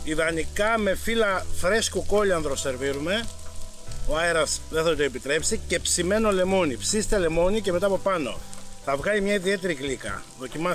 Ιδανικά με φύλλα φρέσκου κόλιανδρο σερβίρουμε. Ο αέρας δεν θα το επιτρέψει. Και ψημένο λεμόνι. Ψήστε λεμόνι και μετά από πάνω. Θα βγάλει μια ιδιαίτερη γλύκα. Δοκιμάστε.